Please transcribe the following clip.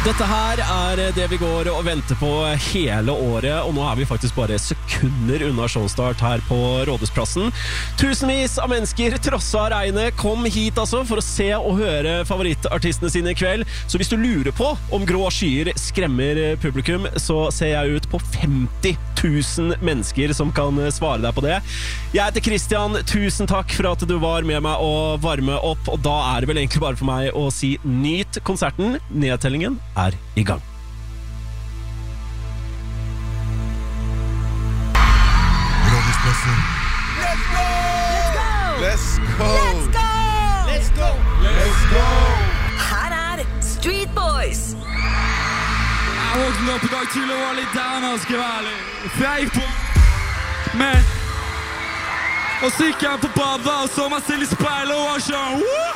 Dette her det vi går og venter på hele året, og nå vi faktisk bare sekunder unna showstart her på Rådhusplassen. Tusenvis av mennesker trosset regnet, kom hit altså for å se og høre favorittartistene sine i kveld. Så hvis du lurer på om grå skyer skremmer publikum, så ser jeg ut på 50 000 mennesker som kan svare deg på det. Jeg heter Christian, tusen takk for at du var med meg og varme opp, og da det vel egentlig bare for meg å si nyt konserten. Nedtellingen i gang. Rådhusplassen. Let's go! Let's go! Let's go! Let's go! Let's go! Her Street Boys. Jeg våknet opp i dag til å være litt down, og skal være litt feig på. Men og så gikk jeg på badet og så meg selv i speilet og var sånn, woo!